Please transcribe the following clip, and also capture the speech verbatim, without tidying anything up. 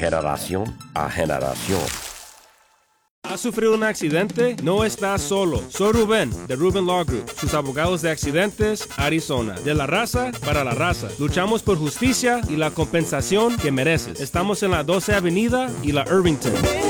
generación a generación. ¿Has sufrido un accidente? No estás solo. Soy Rubén, de Rubén Law Group, sus abogados de accidentes, Arizona. De la raza para la raza. Luchamos por justicia y la compensación que mereces. Estamos en la doce Avenida y la Irvington.